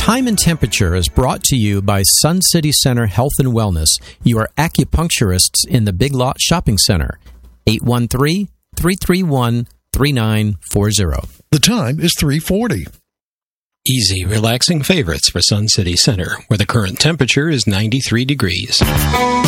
Time and Temperature is brought to you by Sun City Center Health and Wellness, your acupuncturists in the Big Lot Shopping Center. 813-331-3940. The time is 3:40. Easy, relaxing favorites for Sun City Center, where the current temperature is 93 degrees.